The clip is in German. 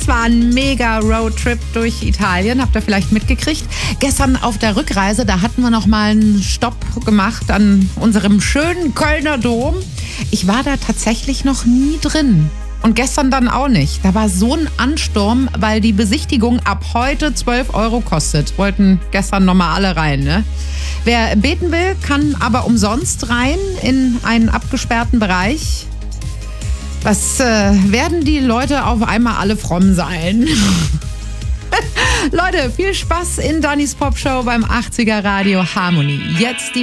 war ein mega Roadtrip durch Italien, habt ihr vielleicht mitgekriegt. Gestern auf der Rückreise, da hatten wir noch mal einen Stopp gemacht an unserem schönen Kölner Dom. Ich war da tatsächlich noch nie drin. Und gestern dann auch nicht. Da war so ein Ansturm, weil die Besichtigung ab heute 12 € kostet. Wollten gestern nochmal alle rein, ne? Wer beten will, kann aber umsonst rein in einen abgesperrten Bereich. Was werden die Leute auf einmal alle fromm sein? Leute, viel Spaß in Dannys Popshow beim 80er Radio Harmony. Jetzt die